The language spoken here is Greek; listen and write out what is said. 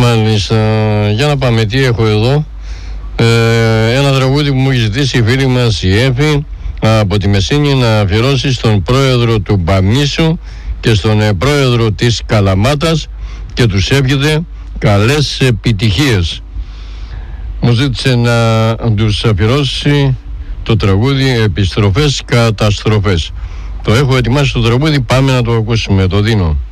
Μάλιστα, για να πάμε, τι έχω εδώ. Ένα τραγούδι που μου έχει ζητήσει η φίλη μας η Έφη από τη Μεσίνη να αφιερώσει στον πρόεδρο του Μπαμίσου και στον πρόεδρο της Καλαμάτας και τους εύχεται καλές επιτυχίες. Μου ζήτησε να τους αφιερώσει το τραγούδι «Επιστροφές, καταστροφές». Το έχω ετοιμάσει το τραγούδι, πάμε να το ακούσουμε, το δίνω.